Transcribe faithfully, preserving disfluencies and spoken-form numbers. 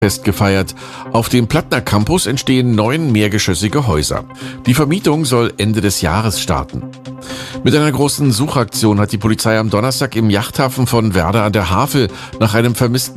Fest gefeiert. Auf dem Plattner Campus entstehen neun mehrgeschossige Häuser. Die Vermietung soll Ende des Jahres starten. Mit einer großen Suchaktion hat die Polizei am Donnerstag im Yachthafen von Werder an der Havel nach einem vermissten